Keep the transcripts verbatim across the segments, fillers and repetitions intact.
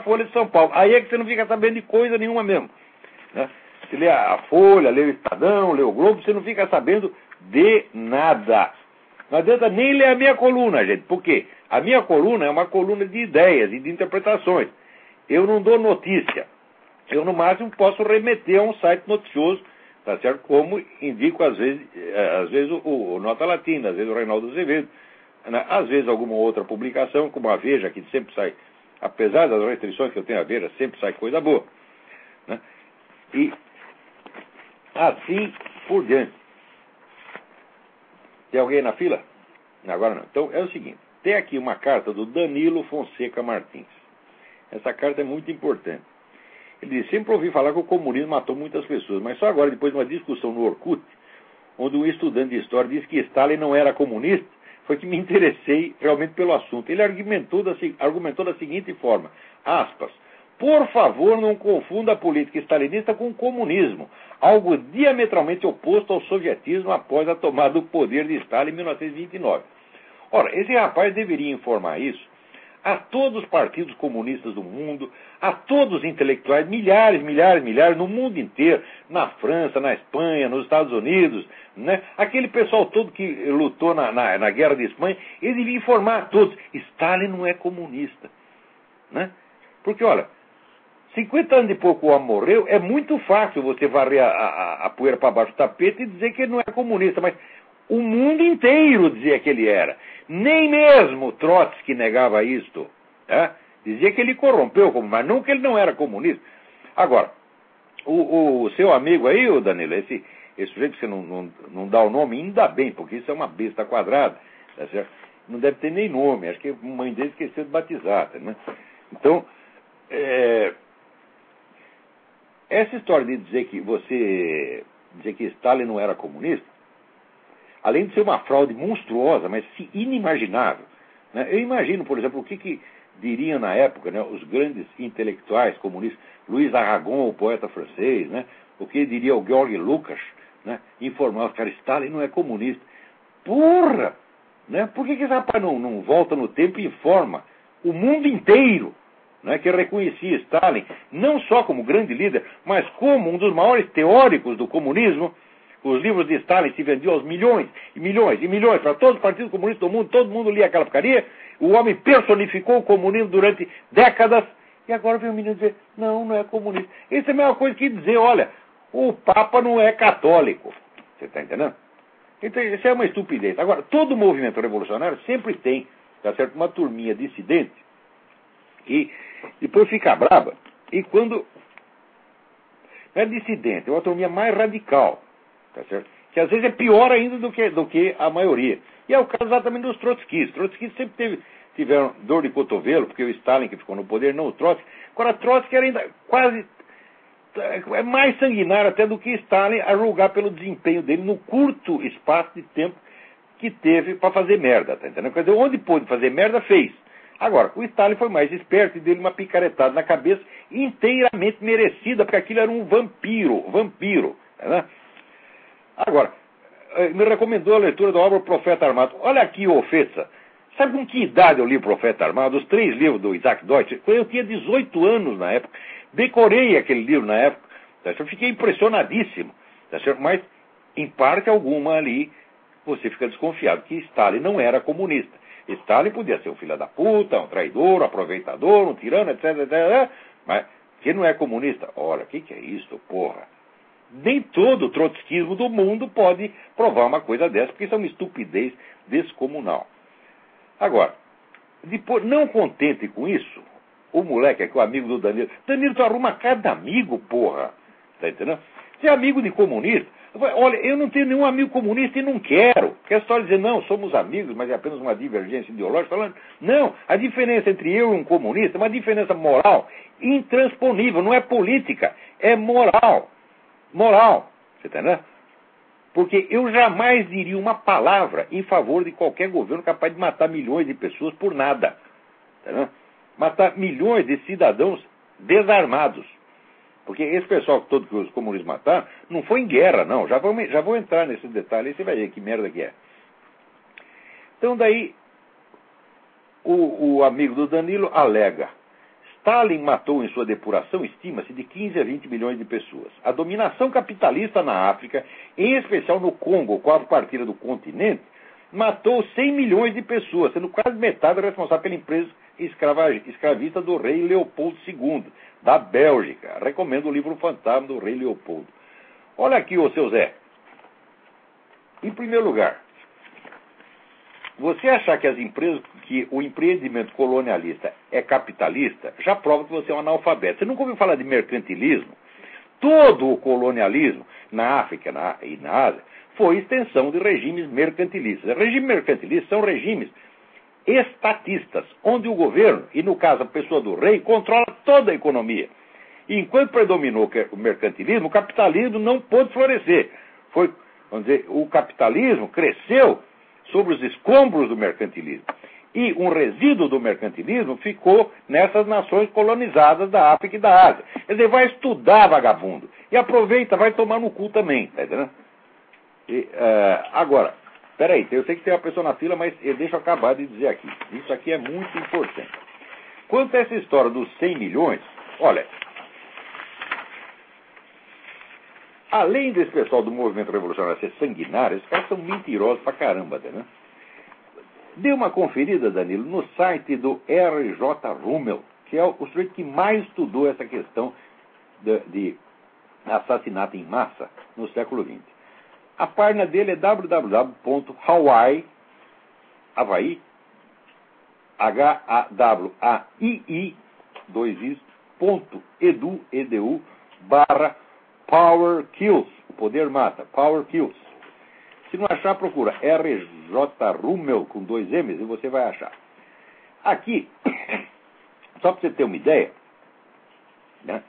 Folha de São Paulo. Aí é que você não fica sabendo de coisa nenhuma mesmo. Né? Você lê a Folha, lê o Estadão, lê o Globo, você não fica sabendo de nada. Não adianta nem ler a minha coluna, gente. Por quê? A minha coluna é uma coluna de ideias e de interpretações. Eu não dou notícia. Eu, no máximo, posso remeter a um site noticioso, tá certo? Como indico, às vezes, às vezes o, o Nota Latina, às vezes o Reinaldo Azevedo, né? Às vezes alguma outra publicação, como a Veja, que sempre sai, apesar das restrições que eu tenho à Veja, sempre sai coisa boa. Né? E assim por diante. Tem alguém na fila? Agora não. Então é o seguinte, tem aqui uma carta do Danilo Fonseca Martins. Essa carta é muito importante. Ele diz, sempre ouvi falar que o comunismo matou muitas pessoas, mas só agora, depois de uma discussão no Orkut, onde um estudante de história disse que Stalin não era comunista, foi que me interessei realmente pelo assunto. Ele argumentou da, argumentou da seguinte forma, aspas, por favor, não confunda a política stalinista com o comunismo, algo diametralmente oposto ao sovietismo após a tomada do poder de Stalin em mil novecentos e vinte e nove. Ora, esse rapaz deveria informar isso a todos os partidos comunistas do mundo, a todos os intelectuais, milhares, milhares, milhares, no mundo inteiro, na França, na Espanha, nos Estados Unidos, né? Aquele pessoal todo que lutou na, na, na Guerra de Espanha, ele devia informar a todos, Stalin não é comunista. Né? Porque, olha, cinquenta anos depois que o homem morreu, é muito fácil você varrer a, a, a poeira para baixo do tapete e dizer que ele não é comunista, mas o mundo inteiro dizia que ele era. Nem mesmo Trotsky negava isto. Né? Dizia que ele corrompeu, mas não que ele não era comunista. Agora, o, o seu amigo aí, o Danilo, esse, esse sujeito que você não, não, não dá o nome, ainda bem, porque isso é uma besta quadrada. Tá certo? Não deve ter nem nome, acho que a mãe dele esqueceu de batizar. Né? Então, é, essa história de dizer que você dizer que Stalin não era comunista, além de ser uma fraude monstruosa, mas inimaginável. Né? Eu imagino, por exemplo, o que, que diriam na época, né, os grandes intelectuais comunistas, Louis Aragon, o poeta francês, né, o que diria o Georg Lukács, né, informar os caras, Stalin não é comunista. Porra! Né? Por que, que esse rapaz não, não volta no tempo e informa o mundo inteiro, né, que reconhecia Stalin, não só como grande líder, mas como um dos maiores teóricos do comunismo? Os livros de Stalin se vendiam aos milhões, e milhões, e milhões, para todos os partidos comunistas do mundo, todo mundo lia aquela porcaria, o homem personificou o comunismo durante décadas, e agora vem o menino dizer, não, não é comunista. Isso é a mesma coisa que dizer, olha, o Papa não é católico. Você está entendendo? Então, isso é uma estupidez. Agora, todo movimento revolucionário sempre tem, tá certo, uma turminha dissidente, que depois fica braba, e quando não é dissidente, é uma turminha mais radical, tá certo? Que às vezes é pior ainda do que, do que a maioria. E é o caso exatamente dos trotskistas. Trotskistas sempre teve, tiveram dor de cotovelo, porque o Stalin que ficou no poder, não o Trotsky. Agora, Trotsky era ainda quase é mais sanguinário até do que Stalin, a julgar pelo desempenho dele no curto espaço de tempo que teve para fazer merda, tá entendendo? Quer dizer, onde pôde fazer merda, fez. Agora, o Stalin foi mais esperto e deu uma picaretada na cabeça inteiramente merecida, porque aquilo era um vampiro, vampiro, né? Agora, me recomendou a leitura da obra O Profeta Armado. Olha aqui, ô Fetza, sabe com que idade eu li O Profeta Armado? Os três livros do Isaac Deutsch. Eu tinha dezoito anos na época. Decorei aquele livro na época. Tá? Eu fiquei impressionadíssimo. Tá? Mas, em parte alguma ali, você fica desconfiado que Stalin não era comunista. Stalin podia ser um filho da puta, um traidor, um aproveitador, um tirano, etc, etcétera. Mas que não é comunista? Olha, o que, que é isso, porra? Nem todo o trotskismo do mundo pode provar uma coisa dessa, porque isso é uma estupidez descomunal. Agora, depois, não contente com isso, o moleque aqui, o amigo do Danilo, Danilo, tu arruma cada amigo, porra. Tá entendendo? Você é amigo de comunista? Olha, eu não tenho nenhum amigo comunista e não quero. Quer só dizer, não, somos amigos, mas é apenas uma divergência ideológica. Falando, não, a diferença entre eu e um comunista é uma diferença moral intransponível, não é política, é moral. Moral, você tá entendendo? Porque eu jamais diria uma palavra em favor de qualquer governo capaz de matar milhões de pessoas por nada. Tá entendendo? Matar milhões de cidadãos desarmados. Porque esse pessoal todo que os comunistas mataram não foi em guerra, não. Já vou, já vou entrar nesse detalhe e você vai ver que merda que é. Então daí, o, o amigo do Danilo alega, Stalin matou em sua depuração, estima-se, de quinze a vinte milhões de pessoas. A dominação capitalista na África, em especial no Congo, quarta partilha do continente, matou cem milhões de pessoas, sendo quase metade responsável pela empresa escrava, escravista do rei Leopoldo segundo, da Bélgica. Recomendo o livro Fantasma do rei Leopoldo. Olha aqui, ô seu Zé. Em primeiro lugar, você achar que as empresas, que o empreendimento colonialista é capitalista, já prova que você é um analfabeto. Você nunca ouviu falar de mercantilismo? Todo o colonialismo na África na, e na Ásia foi extensão de regimes mercantilistas. Regimes mercantilistas são regimes estatistas, onde o governo, e no caso a pessoa do rei, controla toda a economia. E enquanto predominou o mercantilismo, o capitalismo não pôde florescer. Foi, vamos dizer, o capitalismo cresceu sobre os escombros do mercantilismo. E um resíduo do mercantilismo ficou nessas nações colonizadas da África e da Ásia. Quer dizer, vai estudar, vagabundo. E aproveita, vai tomar no cu também, tá entendendo? E, uh, agora, peraí, eu sei que tem uma pessoa na fila, mas deixa eu acabar de dizer aqui. Isso aqui é muito importante. Quanto a essa história dos cem milhões, olha, além desse pessoal do movimento revolucionário ser sanguinário, esses caras são mentirosos pra caramba, né? Dê uma conferida, Danilo, no site do R J Rummel, que é o, o sujeito que mais estudou essa questão de, de assassinato em massa no século vinte. A página dele é w w w ponto hawaii, Havaí, H A W A I I, dois is, ponto edu, edu, barra Power Kills, o poder mata, Power Kills. Se não achar, procura R J Rummel com dois M's e você vai achar. Aqui, só para você ter uma ideia, né?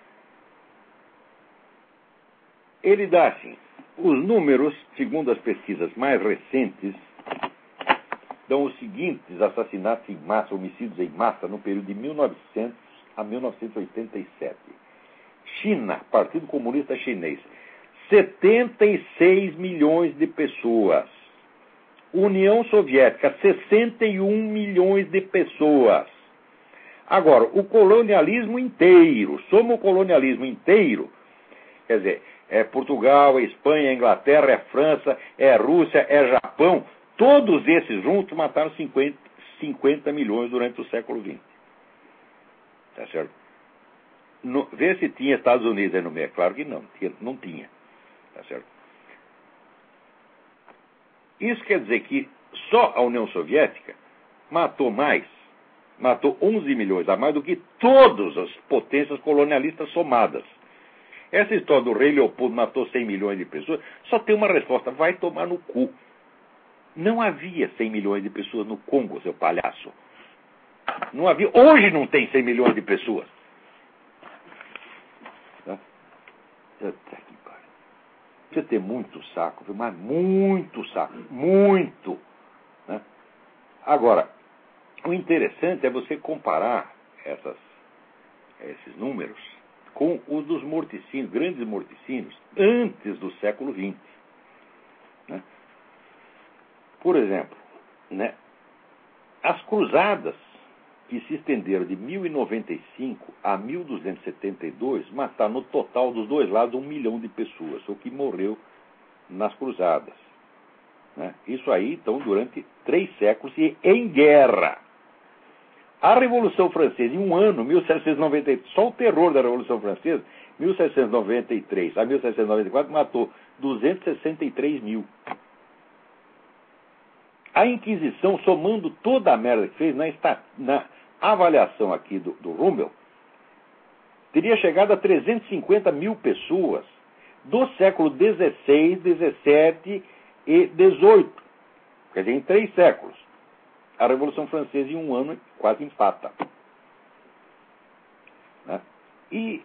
Ele dá assim, os números, segundo as pesquisas mais recentes, dão os seguintes assassinatos em massa, homicídios em massa no período de mil e novecentos a mil novecentos e oitenta e sete. China, Partido Comunista Chinês, setenta e seis milhões de pessoas. União Soviética, sessenta e um milhões de pessoas. Agora, o colonialismo inteiro, soma o colonialismo inteiro, quer dizer, é Portugal, é Espanha, é Inglaterra, é França, é Rússia, é Japão, todos esses juntos mataram cinquenta, cinquenta milhões durante o século vinte. Tá certo? No, vê se tinha Estados Unidos aí no meio. Claro que não, tinha, não tinha. Tá certo? Isso quer dizer que só a União Soviética matou mais, matou onze milhões a mais do que todas as potências colonialistas somadas. Essa história do rei Leopoldo matou cem milhões de pessoas, só tem uma resposta, vai tomar no cu. Não havia cem milhões de pessoas no Congo, seu palhaço. Não havia, hoje não tem cem milhões de pessoas. Tá? Precisa ter muito saco, mas muito saco, muito. Né? Agora, o interessante é você comparar essas, esses números com os dos morticínios, grandes morticínios, antes do século vinte. Né? Por exemplo, né, as cruzadas que se estenderam de mil e noventa e cinco a mil duzentos e setenta e dois mataram no total dos dois lados um milhão de pessoas, o que morreu nas cruzadas. Né? Isso aí, então, durante três séculos e em guerra. A Revolução Francesa, em um ano, mil setecentos e noventa e três, só o terror da Revolução Francesa, mil setecentos e noventa e três a mil setecentos e noventa e quatro, matou duzentos e sessenta e três mil. A Inquisição, somando toda a merda que fez, na, na avaliação aqui do, do Rummel, teria chegado a trezentos e cinquenta mil pessoas do século dezesseis, dezessete e dezoito. Quer dizer, em três séculos. A Revolução Francesa, em um ano, quase empata. Né? E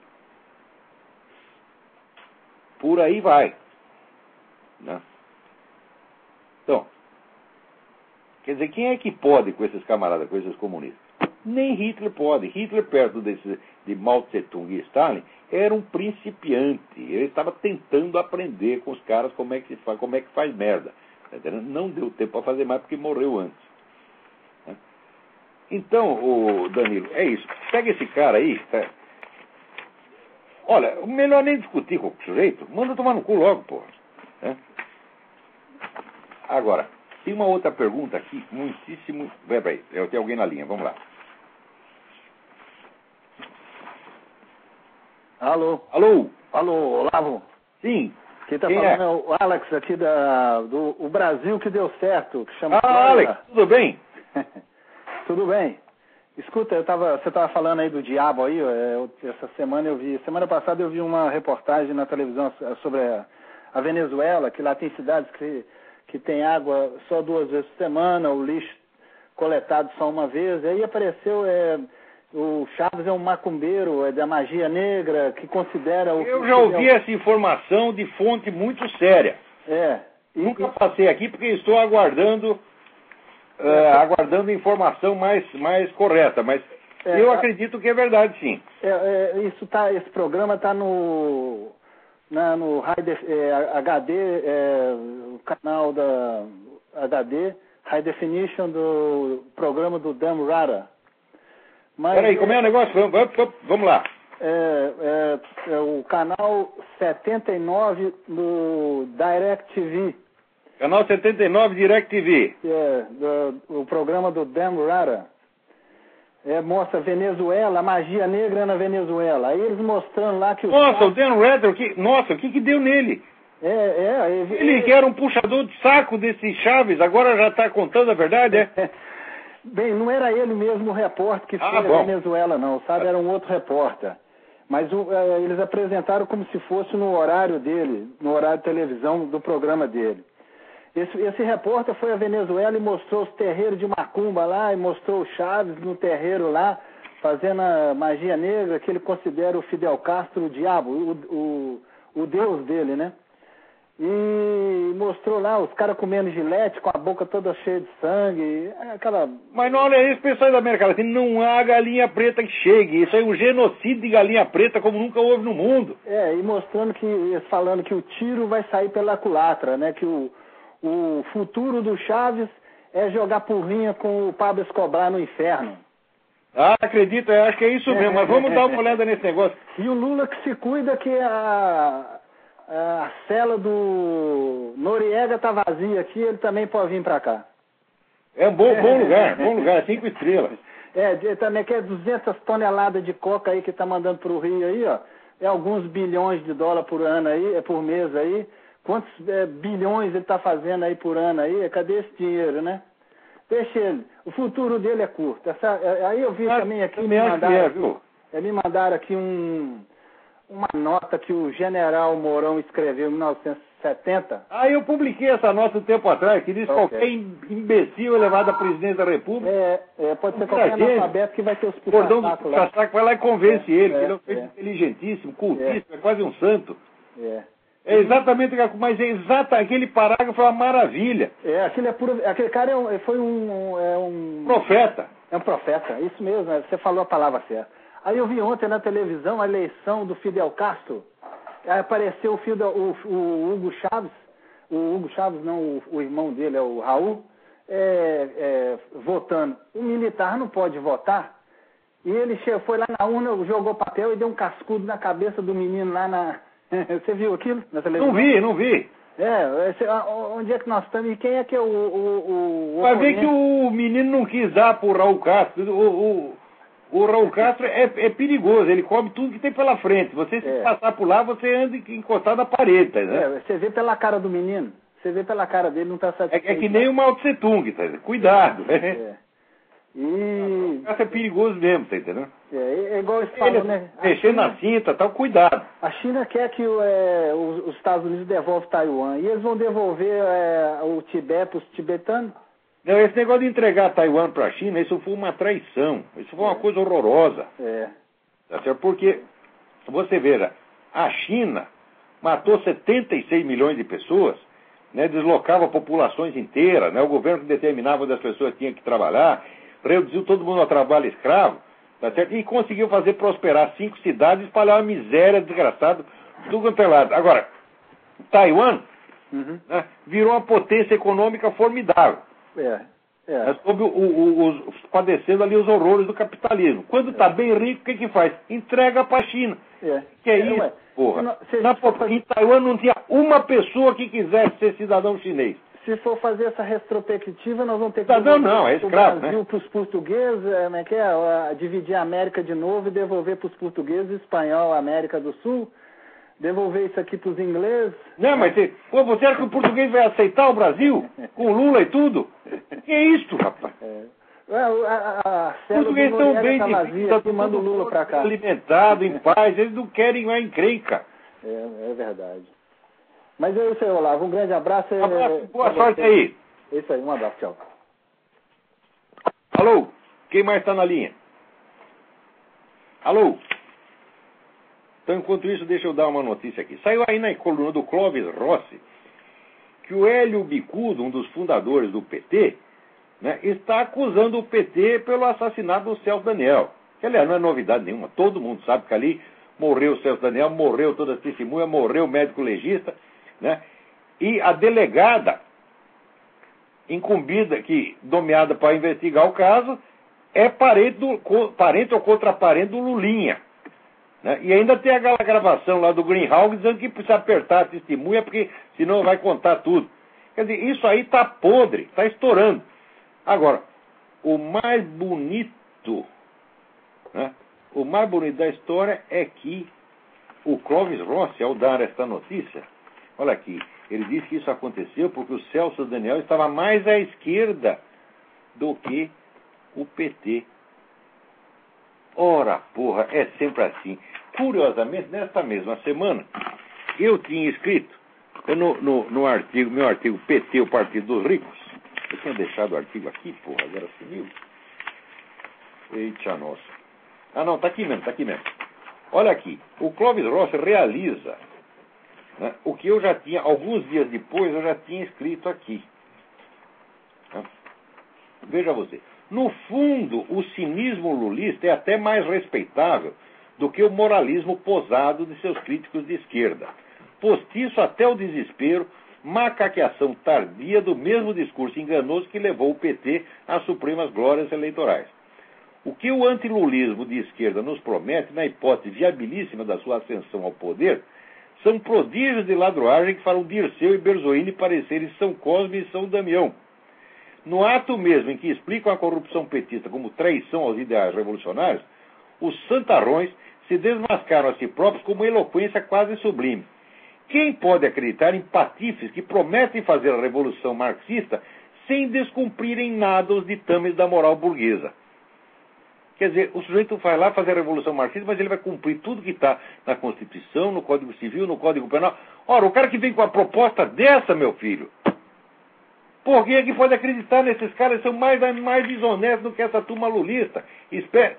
por aí vai. Né? Então, quer dizer, quem é que pode com esses camaradas, com esses comunistas? Nem Hitler pode. Hitler, perto desse, de Mao Tse-tung e Stalin, era um principiante. Ele estava tentando aprender com os caras como é que se faz, como é que faz merda. Não deu tempo para fazer mais porque morreu antes. Então, o Danilo, é isso. Pega esse cara aí. Tá? Olha, o melhor nem discutir com o sujeito. Manda tomar no cu logo, porra. É? Agora, tem uma outra pergunta aqui, muitíssimo... Peraí, eu tenho alguém na linha, vamos lá. Alô? Alô? Alô, Olavo? Sim. Quem tá Quem falando é? é o Alex aqui da, do o Brasil que deu certo, que chama... Ah, Alex, tudo bem? Tudo bem. Escuta, eu tava, você estava falando aí do diabo aí, eu, essa semana eu vi, semana passada eu vi uma reportagem na televisão sobre a, a Venezuela, que lá tem cidades que, que tem água só duas vezes por semana, o lixo coletado só uma vez, e aí apareceu... É, o Chaves é um macumbeiro, é da magia negra, que considera... o Eu já ouvi essa informação de fonte muito séria. É. E, Nunca e... passei aqui porque estou aguardando é, aguardando informação mais, mais correta, mas é, eu acredito que é verdade, sim. É, é, isso tá, esse programa está no, na, no High Def, é, H D, é, o canal da H D, High Definition do programa do Dan Rara. Peraí, como é o negócio? Vamos, vamos, vamos lá. É, é, é o canal setenta e nove do DirecTV. Canal setenta e nove DirecTV. É, do, o programa do Dan Rara. É, mostra Venezuela, a magia negra na Venezuela. Aí eles mostrando lá que... Nossa, o Dan Rather, que, nossa, o que que deu nele? É, é... Ele, ele que era um puxador de saco desse Chaves, agora já está contando a verdade, é? Bem, não era ele mesmo o repórter que foi ah, a Venezuela, não, sabe? Era um outro repórter. Mas o, é, eles apresentaram como se fosse no horário dele, no horário de televisão do programa dele. Esse, esse repórter foi a Venezuela e mostrou os terreiros de macumba lá, e mostrou o Chaves no terreiro lá, fazendo a magia negra, que ele considera o Fidel Castro o diabo, o, o, o deus dele, né? E mostrou lá os caras comendo gilete com a boca toda cheia de sangue, aquela... Mas não, olha isso, pessoal da América Latina, não há galinha preta que chegue. Isso é um genocídio de galinha preta como nunca houve no mundo. É, e mostrando que, falando que o tiro vai sair pela culatra, né? Que o, o futuro do Chaves é jogar porrinha com o Pablo Escobar no inferno. Ah, acredito, eu acho que é isso mesmo, mas vamos dar uma olhada nesse negócio. E o Lula que se cuida que a... a cela do Noriega tá vazia aqui, ele também pode vir para cá. É um bom, bom lugar, bom lugar, cinco estrelas. É, também quer duzentas toneladas de coca aí que tá mandando pro Rio aí, ó. É alguns bilhões de dólares por ano aí, é por mês aí. Quantos é, bilhões ele tá fazendo aí por ano aí? Cadê esse dinheiro, né? Deixa ele. O futuro dele é curto. Essa, aí eu vi ah, também aqui, me mandaram, é, viu? É, me mandaram aqui um... uma nota que o general Mourão escreveu em mil novecentos e setenta. Ah, eu publiquei essa nota um tempo atrás, que diz que okay. qualquer imbecil é levado à presidência da República. É, é pode ser qualquer analfabeto que vai ter os cordão do puxa-saco, vai lá e convence é, ele, é, ele é um é. inteligentíssimo, cultíssimo, é. é quase um santo. É. É exatamente, mas é exato, aquele parágrafo é uma maravilha. É, aquele, é puro, aquele cara é um, foi um, é um... profeta. É um profeta, isso mesmo, você falou a palavra certa. Aí eu vi ontem na televisão a eleição do Fidel Castro. Aí apareceu o, Fidel, o, o Hugo Chaves, o Hugo Chaves não, o, o irmão dele é o Raul, é, é, votando. O militar não pode votar. E ele chegou, foi lá na urna, jogou papel e deu um cascudo na cabeça do menino lá na... Você viu aquilo na televisão? Não vi, não vi. É, esse, onde é que nós estamos? E quem é que é o... o, o Vai ver que o menino não quis dar pro Raul Castro. O, o, o Raul Castro é, é perigoso, ele come tudo que tem pela frente. Você se é. passar por lá, você anda encostado na parede, né? É, você vê pela cara do menino. Você vê pela cara dele, não está satisfeito. É, é que nem o Mao Tse Tung, tá? Cuidado. É. E... Isso é perigoso mesmo, tá entendendo? É, é igual eles falam, né? Mexer na cinta, tal, cuidado. A China quer que é, os, os Estados Unidos devolvam Taiwan. E eles vão devolver é, o Tibete para os tibetanos? Não, esse negócio de entregar Taiwan para a China, isso foi uma traição. Isso foi uma é. coisa horrorosa. É. Tá certo? Porque, você veja, a China matou setenta e seis milhões de pessoas, né, deslocava populações inteiras, né, o governo que determinava onde as pessoas tinham que trabalhar, reduziu todo mundo ao trabalho escravo, tá certo? E conseguiu fazer prosperar cinco cidades e espalhar uma miséria desgraçada, tudo quanto é lado. Agora, Taiwan uhum. né, virou uma potência econômica formidável. É. É. Sobre o, o, os, padecendo ali os horrores do capitalismo. Quando está é. bem rico, o que que faz? Entrega para a China. É. Que é, é isso, ué. porra. Não, Na, fazer... Em Taiwan não tinha uma pessoa que quisesse ser cidadão chinês. Se for fazer essa retrospectiva, nós vamos ter que... Cidadão não, é escravo, o Brasil né? para os portugueses, como é que é? A, dividir a América de novo e devolver para os portugueses, espanhol, América do Sul. Devolver isso aqui para os ingleses. Não, mas você, pô, você acha que o português vai aceitar o Brasil? Com Lula e tudo? Que é isso, rapaz? É. A, a, a os portugueses estão bem tá vazia, aqui, manda o Lula para cá. Alimentado, em paz, eles não querem mais encrenca. É, é verdade. Mas é isso aí, Olavo. Um grande abraço. Um abraço, boa sorte aí. É isso aí, um abraço, tchau. Alô? Quem mais está na linha? Alô? Então, enquanto isso, deixa eu dar uma notícia aqui. Saiu aí na coluna do Clóvis Rossi que o Hélio Bicudo, um dos fundadores do P T, né, está acusando o P T pelo assassinato do Celso Daniel. Que, aliás, não é novidade nenhuma. Todo mundo sabe que ali morreu o Celso Daniel, morreu toda a testemunha, morreu o médico legista, né? E a delegada incumbida, que, nomeada para investigar o caso, é parente, do, parente ou contraparente do Lulinha. Né? E ainda tem aquela gravação lá do Greenhalgh dizendo que precisa apertar a testemunha porque senão vai contar tudo. Quer dizer, isso aí está podre, está estourando. Agora, o mais bonito, né? o mais bonito da história é que o Clóvis Rossi, ao dar esta notícia, olha aqui, ele disse que isso aconteceu porque o Celso Daniel estava mais à esquerda do que o P T. Ora, porra, é sempre assim. Curiosamente, nesta mesma semana, eu tinha escrito eu no, no, no artigo, meu artigo P T, o Partido dos Ricos. Eu tinha deixado o artigo aqui, porra, agora sumiu. Eita, nossa. Ah, não, tá aqui mesmo, tá aqui mesmo. Olha aqui, o Clóvis Rossi realiza, né, o que eu já tinha, alguns dias depois, eu já tinha escrito aqui. Né? Veja você. No fundo, o cinismo lulista é até mais respeitável do que o moralismo posado de seus críticos de esquerda. Postiço até o desespero, macaqueação tardia do mesmo discurso enganoso que levou o P T às supremas glórias eleitorais. O que o antilulismo de esquerda nos promete, na hipótese viabilíssima da sua ascensão ao poder, são prodígios de ladroagem que farão Dirceu e Berzoini parecerem São Cosme e São Damião. No ato mesmo em que explicam a corrupção petista como traição aos ideais revolucionários, os santarrões se desmascaram a si próprios com uma eloquência quase sublime. Quem pode acreditar em patifes que prometem fazer a revolução marxista sem descumprirem nada os ditames da moral burguesa? Quer dizer, o sujeito vai lá fazer a revolução marxista, mas ele vai cumprir tudo que está na Constituição, no Código Civil, no Código Penal. Ora, o cara que vem com a proposta dessa, meu filho, por quem é que pode acreditar nesses caras? Eles são mais, mais desonestos do que essa turma lulista. Espera.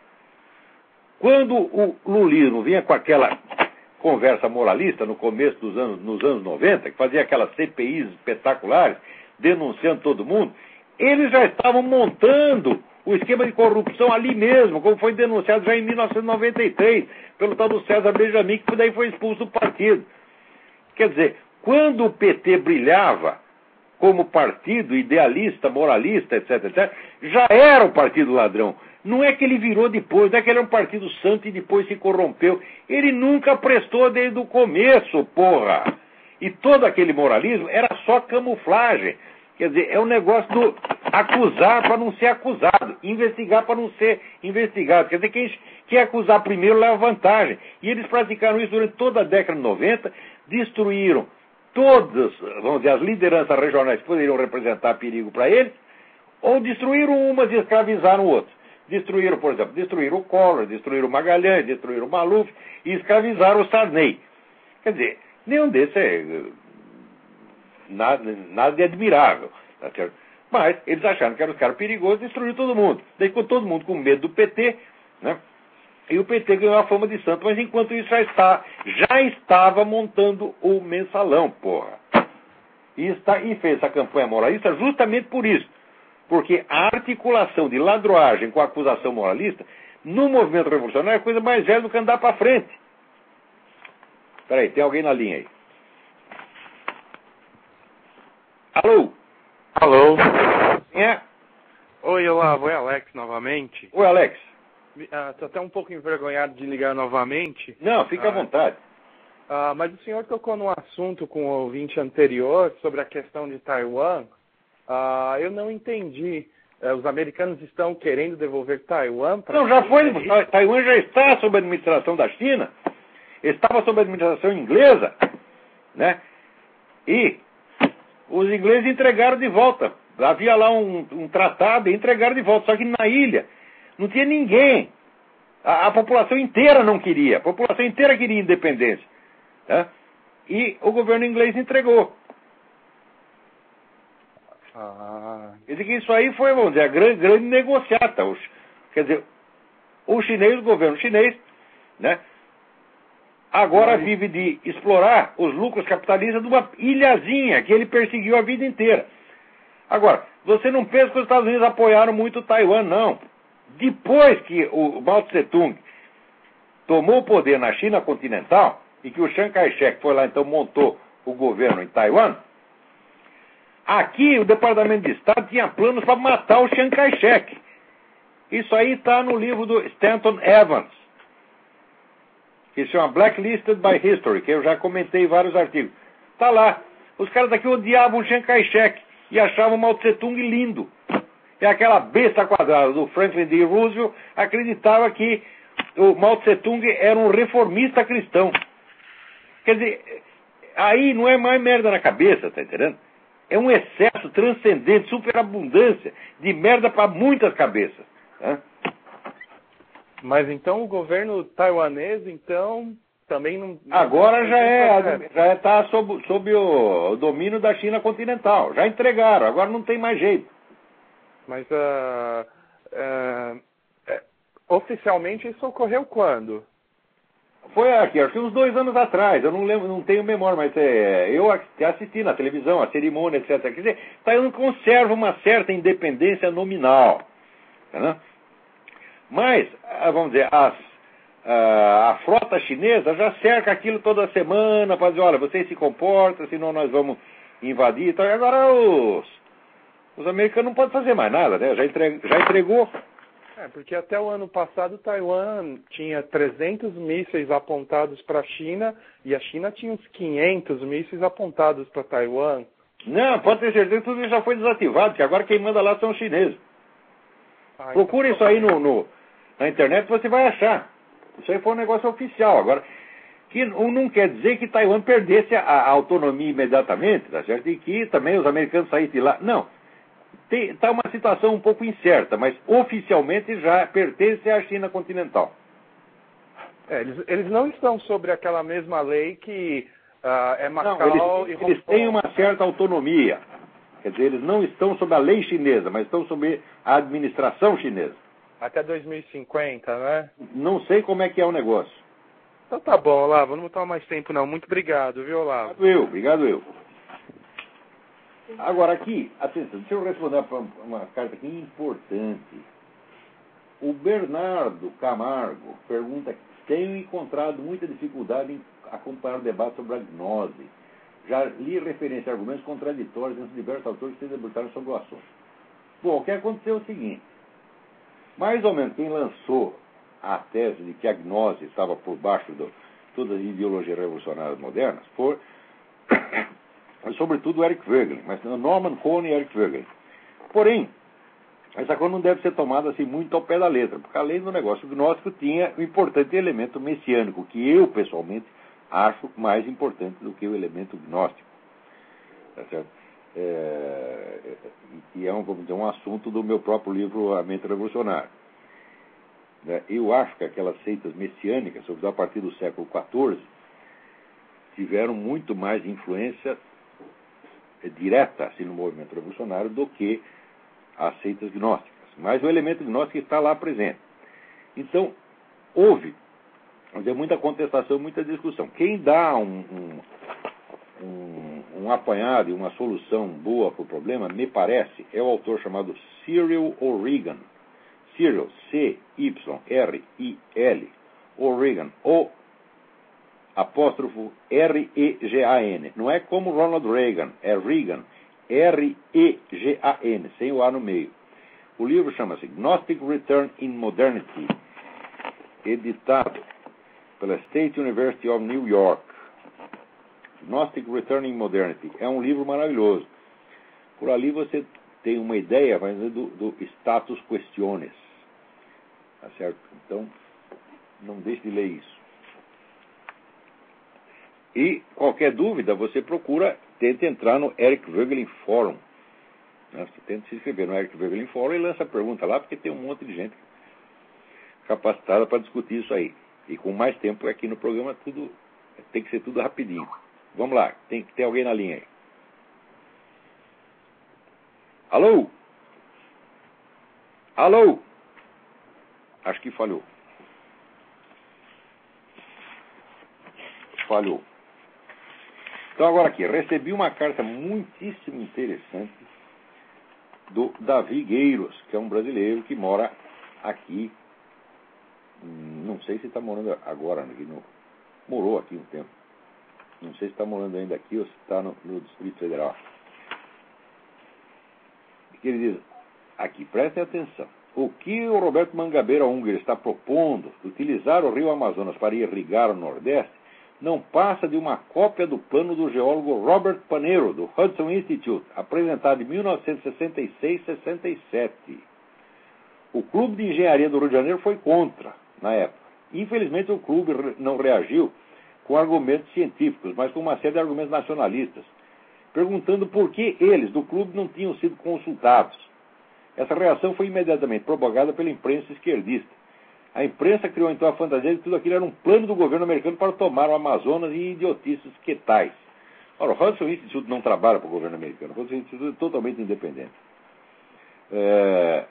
Quando o lulismo vinha com aquela conversa moralista no começo dos anos, nos anos noventa, que fazia aquelas C P Is espetaculares, denunciando todo mundo, eles já estavam montando o esquema de corrupção ali mesmo, como foi denunciado já em mil novecentos e noventa e três, pelo tal do César Benjamin, que daí foi expulso do partido. Quer dizer, quando o P T brilhava como partido idealista, moralista, etc, etcétera, já era o partido ladrão. Não é que ele virou depois, não é que ele era um partido santo e depois se corrompeu. Ele nunca prestou desde o começo, porra. E todo aquele moralismo era só camuflagem. Quer dizer, é um negócio do acusar para não ser acusado, investigar para não ser investigado. Quer dizer, quem, quem acusar primeiro leva vantagem. E eles praticaram isso durante toda a década de noventa, destruíram todas, vamos dizer, as lideranças regionais que poderiam representar perigo para eles, ou destruíram umas e escravizaram outras. Destruíram, por exemplo, destruíram o Collor, destruíram o Magalhães, destruíram o Maluf e escravizaram o Sarney. Quer dizer, nenhum desses é nada, nada de admirável. Tá certo? Mas eles acharam que eram os caras perigosos e destruíram todo mundo. Daí ficou todo mundo com medo do P T, né? E o P T ganhou a fama de santo, mas enquanto isso já, está, já estava montando o mensalão, porra. E, está, e fez essa campanha moralista justamente por isso. Porque a articulação de ladroagem com a acusação moralista no movimento revolucionário é a coisa mais velha do que andar para frente. Peraí, tem alguém na linha aí. Alô? Alô? É? Oi, Olavo, é Alex novamente. Oi, Alex. Estou uh, até um pouco envergonhado de ligar novamente. Não, fica uh, à vontade. Uh, mas o senhor tocou num assunto com o ouvinte anterior sobre a questão de Taiwan. Uh, eu não entendi. Uh, os americanos estão querendo devolver Taiwan para Não, já foi. É Taiwan já está sob a administração da China. Estava sob a administração inglesa, né? E os ingleses entregaram de volta. Havia lá um, um tratado e entregaram de volta. Só que na ilha não tinha ninguém. A, a população inteira não queria. A população inteira queria independência. Tá? E o governo inglês entregou. Ah. Quer dizer que isso aí foi, vamos dizer, a grande, grande negociata. Os, quer dizer, o chinês, o governo chinês, né, agora vive de explorar os lucros capitalistas de uma ilhazinha que ele perseguiu a vida inteira. Agora, você não pensa que os Estados Unidos apoiaram muito Taiwan, não. Depois que o Mao Tse-tung tomou o poder na China continental e que o Chiang Kai-shek foi lá, então montou o governo em Taiwan, aqui o Departamento de Estado tinha planos para matar o Chiang Kai-shek. Isso aí está no livro do Stanton Evans, que se chama Blacklisted by History, que eu já comentei em vários artigos. Está lá. Os caras daqui odiavam o Chiang Kai-shek e achavam o Mao Tse-tung lindo. E aquela besta quadrada do Franklin D. Roosevelt acreditava que o Mao Tse-tung era um reformista cristão. Quer dizer, aí não é mais merda na cabeça, tá entendendo? É um excesso transcendente, superabundância de merda para muitas cabeças. Né? Mas então o governo taiwanês, então, também não... Agora não já é, já está sob, sob o, o domínio da China continental. Já entregaram, agora não tem mais jeito. Mas uh, uh, uh, oficialmente isso ocorreu quando? Foi aqui, acho que uns dois anos atrás, eu não lembro, não tenho memória, mas é, eu assisti na televisão, a cerimônia, etcétera. Quer dizer, Taiwan conserva uma certa independência nominal. Né? Mas, vamos dizer, as, a, a frota chinesa já cerca aquilo toda semana para dizer, olha, vocês se comportam, senão nós vamos invadir. Então, agora os, os americanos não podem fazer mais nada, né? Já, entre, já entregou. É, porque até o ano passado Taiwan tinha trezentos mísseis apontados para a China e a China tinha uns quinhentos mísseis apontados para Taiwan. Não, pode ter certeza que tudo isso já foi desativado, porque agora quem manda lá são os chineses. Ah, Procura então... isso aí no, no, na internet, você vai achar. Isso aí foi um negócio oficial. Agora, que não quer dizer que Taiwan perdesse a, a autonomia imediatamente, tá certo? E que também os americanos saíssem de lá. Não. Está uma situação um pouco incerta, mas oficialmente já pertence à China continental. É, eles, eles não estão sobre aquela mesma lei que uh, é Macau não, eles, e eles têm uma certa autonomia. Quer dizer, eles não estão sob a lei chinesa, mas estão sob a administração chinesa. Até dois mil e cinquenta, né? Não sei como é que é o negócio. Então tá bom, Olavo, não vou tomar mais tempo não. Muito obrigado, viu, Olavo? Obrigado eu, obrigado eu. Agora aqui, atenção, deixa eu responder para uma carta aqui importante. O Bernardo Camargo pergunta: tenho encontrado muita dificuldade em acompanhar o debate sobre a gnose. Já li referência a argumentos contraditórios entre diversos autores que se debruçaram sobre o assunto. Bom, o que aconteceu é o seguinte. Mais ou menos quem lançou a tese de que a gnose estava por baixo de todas as ideologias revolucionárias modernas foi... sobretudo Eric Voegelin, mas Norman Cohn e Eric Voegelin. Porém, essa coisa não deve ser tomada assim muito ao pé da letra, porque além do negócio gnóstico tinha o importante elemento messiânico, que eu, pessoalmente, acho mais importante do que o elemento gnóstico. Tá certo? É, que é um, vamos dizer, um assunto do meu próprio livro A Mente Revolucionária. Eu acho que aquelas seitas messiânicas, sobretudo a partir do século quatorze, tiveram muito mais influência direta assim, no movimento revolucionário do que as seitas gnósticas. Mas o elemento gnóstico está lá presente. Então, houve vamos dizer, muita contestação, muita discussão. Quem dá um, um, um, um apanhado e uma solução boa para o problema, me parece, é o autor chamado Cyril O'Regan. Cyril, C Y R I L, O'Regan, O apóstrofo R E G A N. Não é como Ronald Reagan, é Reagan, R E G A N, sem o A no meio. O livro chama-se Gnostic Return in Modernity, editado pela State University of New York. Gnostic Return in Modernity. É um livro maravilhoso. Por ali você tem uma ideia do, do status questiones. Tá certo? Então, não deixe de ler isso. E, qualquer dúvida, você procura, tenta entrar no Eric Voegelin Forum. Você tenta se inscrever no Eric Voegelin Forum e lança a pergunta lá, porque tem um monte de gente capacitada para discutir isso aí. E com mais tempo aqui no programa, tudo tem que ser tudo rapidinho. Vamos lá, tem que ter alguém na linha aí. Alô? Alô? Acho que falhou. Falhou. Então agora aqui, recebi uma carta muitíssimo interessante do Davi Gueiros, que é um brasileiro que mora aqui, não sei se está morando agora, aqui no, morou aqui um tempo, não sei se está morando ainda aqui ou se está no, no Distrito Federal. Que ele diz, aqui, prestem atenção, o que o Roberto Mangabeira Unger está propondo, utilizar o rio Amazonas para irrigar o Nordeste, não passa de uma cópia do plano do geólogo Robert Panero, do Hudson Institute, apresentado em mil novecentos e sessenta e seis a sessenta e sete. O Clube de Engenharia do Rio de Janeiro foi contra, na época. Infelizmente, o clube não reagiu com argumentos científicos, mas com uma série de argumentos nacionalistas, perguntando por que eles, do clube, não tinham sido consultados. Essa reação foi imediatamente propagada pela imprensa esquerdista. A imprensa criou então a fantasia de que tudo aquilo era um plano do governo americano para tomar o Amazonas e idiotices que tais. Ora, o Hudson Institute não trabalha para o governo americano. O Hudson Institute é totalmente independente. É...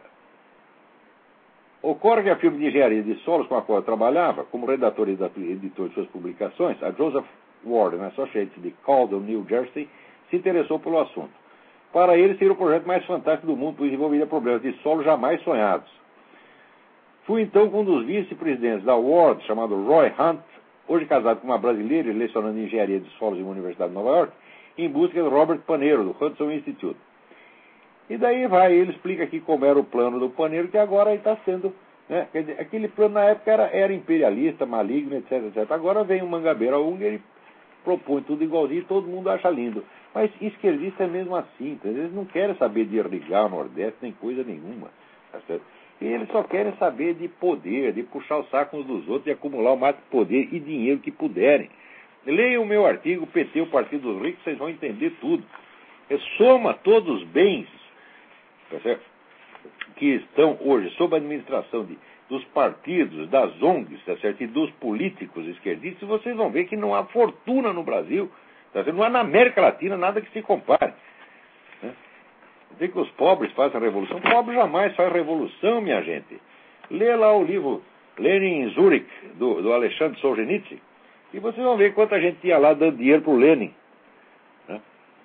Ocorre que a firma de engenharia de solos com a qual eu trabalhava, como redator e editor de suas publicações, a Joseph Ward and Associates de Caldwell, New Jersey, se interessou pelo assunto. Para ele, seria o projeto mais fantástico do mundo, pois envolveria problemas de solo jamais sonhados. Fui então com um dos vice-presidentes da Ward, chamado Roy Hunt, hoje casado com uma brasileira e lecionando engenharia de solos em uma universidade de Nova York, em busca de Robert Panero, do Hudson Institute. E daí vai, ele explica aqui como era o plano do Panero, que agora está sendo, né, quer dizer, aquele plano na época era, era imperialista, maligno, etc, etcétera. Agora vem o Mangabeira Unger e propõe tudo igualzinho e todo mundo acha lindo. Mas esquerdista é mesmo assim, eles não querem saber de irrigar o Nordeste, nem coisa nenhuma, tá certo? E eles só querem saber de poder, de puxar o saco uns dos outros, de acumular o máximo de poder e dinheiro que puderem. Leiam o meu artigo, P T, o Partido dos Ricos, vocês vão entender tudo. É, soma todos os bens, tá certo, que estão hoje sob a administração de, dos partidos, das O N Gs, tá certo, e dos políticos esquerdistas, vocês vão ver que não há fortuna no Brasil, tá certo? Não há na América Latina nada que se compare. Né? Dizer que os pobres fazem a revolução. Pobre jamais faz revolução, minha gente. Lê lá o livro Lenin em Zurich, do, do Alexandre Solzhenitsyn, e vocês vão ver quanta gente tinha lá dando dinheiro para o Lenin. Né?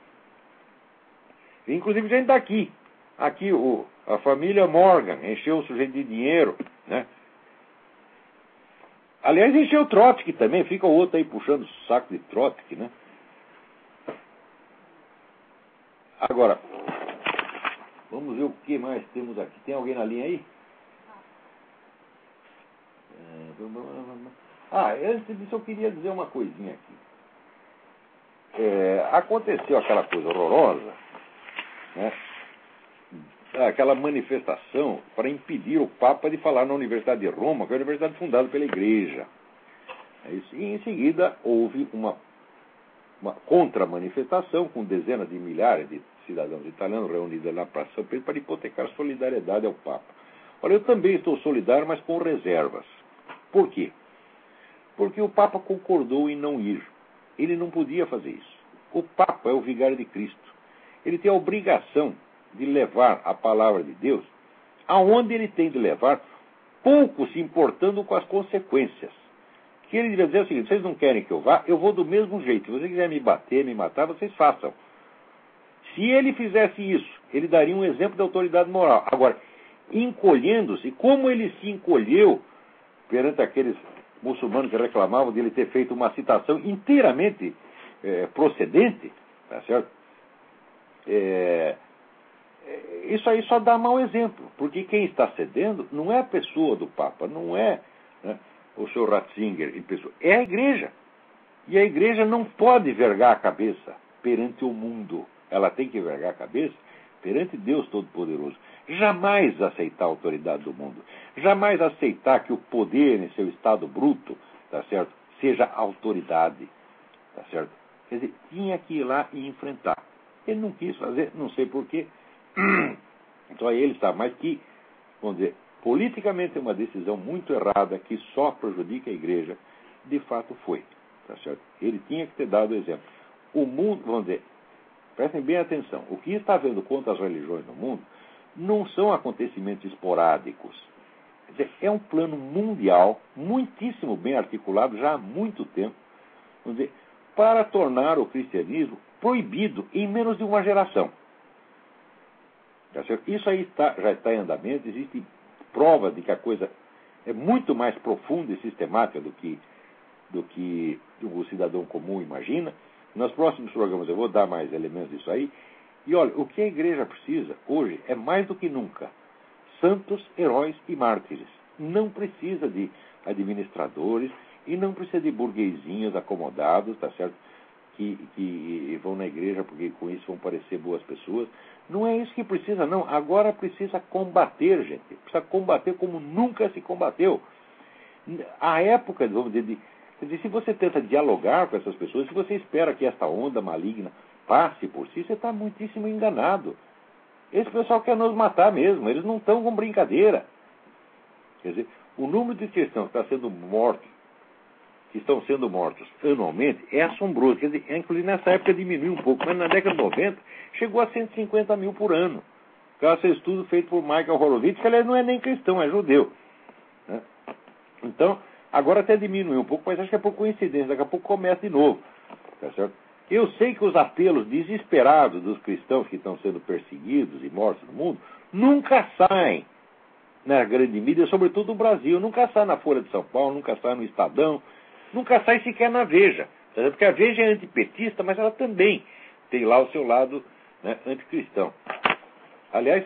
Inclusive gente daqui. Aqui o, a família Morgan encheu o sujeito de dinheiro. Né? Aliás, encheu o Trotsky também. Fica o outro aí puxando o saco de Trotsky. Né? Agora, vamos ver o que mais temos aqui. Tem alguém na linha aí? Ah, antes disso eu queria dizer uma coisinha aqui. É, aconteceu aquela coisa horrorosa, né? Aquela manifestação para impedir o Papa de falar na Universidade de Roma, que é a universidade fundada pela Igreja. É isso. E em seguida houve uma, uma contra-manifestação com dezenas de milhares de cidadãos italianos reunidos na Praça São Pedro para hipotecar solidariedade ao Papa. Olha, eu também estou solidário, mas com reservas. Por quê? Porque o Papa concordou em não ir. Ele não podia fazer isso. O Papa é o vigário de Cristo. Ele tem a obrigação de levar a palavra de Deus aonde ele tem de levar, pouco se importando com as consequências. Que ele devia dizer o seguinte: vocês não querem que eu vá, eu vou do mesmo jeito. Se você quiser me bater, me matar, vocês façam. Se ele fizesse isso, ele daria um exemplo de autoridade moral. Agora, encolhendo-se, como ele se encolheu perante aqueles muçulmanos que reclamavam de ele ter feito uma citação inteiramente é, procedente, tá certo? É, isso aí só dá mau exemplo, porque quem está cedendo não é a pessoa do Papa, não é, né, o senhor Ratzinger e pessoa, é a igreja. E a igreja não pode vergar a cabeça perante o mundo. Ela tem que vergar a cabeça perante Deus Todo-Poderoso. Jamais aceitar a autoridade do mundo. Jamais aceitar que o poder em seu estado bruto, tá certo, seja autoridade. Tá certo? Quer dizer, tinha que ir lá e enfrentar. Ele não quis fazer, não sei porquê. Só ele sabe, mas que, vamos dizer, politicamente é uma decisão muito errada que só prejudica a igreja. De fato foi. Tá certo? Ele tinha que ter dado o exemplo. O mundo, vamos dizer, prestem bem atenção, o que está havendo contra as religiões no mundo não são acontecimentos esporádicos. Quer dizer, é um plano mundial, muitíssimo bem articulado já há muito tempo, vamos dizer, para tornar o cristianismo proibido em menos de uma geração. Tá certo? Isso aí está, já está em andamento, existe prova de que a coisa é muito mais profunda e sistemática do que do que o cidadão comum imagina. Nos próximos programas eu vou dar mais elementos disso aí. E olha, o que a igreja precisa hoje é mais do que nunca santos, heróis e mártires. Não precisa de administradores e não precisa de burguesinhos acomodados, tá certo? Que, que vão na igreja porque com isso vão parecer boas pessoas. Não é isso que precisa, não. Agora precisa combater, gente. Precisa combater como nunca se combateu. A época, vamos dizer, de Quer dizer, se você tenta dialogar com essas pessoas, se você espera que esta onda maligna passe por si, você está muitíssimo enganado. Esse pessoal quer nos matar mesmo, eles não estão com brincadeira. Quer dizer, o número de cristãos que está sendo mortos, que estão sendo mortos anualmente, é assombroso. Quer dizer, inclusive nessa época diminuiu um pouco, mas na década de noventa chegou a cento e cinquenta mil por ano. Esse é um estudo feito por Michael Horowitz, que aliás não é nem cristão, é judeu. Né? Então, agora até diminuiu um pouco, mas acho que é por coincidência, daqui a pouco começa de novo. Tá certo? Eu sei que os apelos desesperados dos cristãos que estão sendo perseguidos e mortos no mundo nunca saem na grande mídia, sobretudo no Brasil. Nunca sai na Folha de São Paulo, nunca sai no Estadão, nunca sai sequer na Veja. Tá certo? Porque a Veja é antipetista, mas ela também tem lá o seu lado, né, anticristão. Aliás,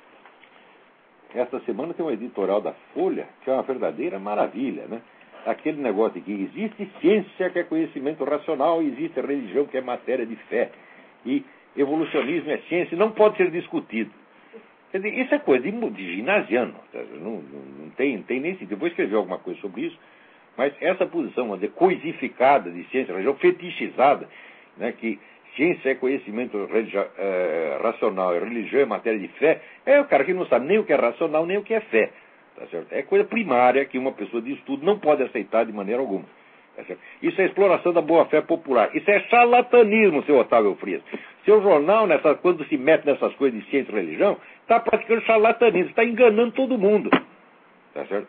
esta semana tem um editorial da Folha que é uma verdadeira maravilha, né? Aquele negócio de que existe ciência que é conhecimento racional, existe religião que é matéria de fé, e evolucionismo é ciência e não pode ser discutido. Quer dizer, isso é coisa de, de ginasiano, não, não, não, tem, não tem nem sentido. Eu vou escrever alguma coisa sobre isso, mas essa posição, vamos dizer, coisificada de ciência, religião fetichizada, né, que ciência é conhecimento religio, é, racional e religião é matéria de fé, é o cara que não sabe nem o que é racional, nem o que é fé. Tá certo? É coisa primária que uma pessoa de estudo não pode aceitar de maneira alguma. Tá certo? Isso é exploração da boa-fé popular. Isso é charlatanismo, seu Otávio Frias. Seu jornal, nessa, quando se mete nessas coisas de ciência e religião, está praticando charlatanismo, está enganando todo mundo. Tá certo?